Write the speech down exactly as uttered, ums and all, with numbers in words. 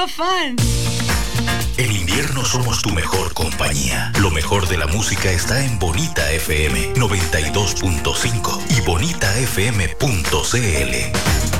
so fun. En invierno somos tu mejor compañía. Lo mejor de la música está en Bonita F M noventa y dos punto cinco y bonita f m punto c l.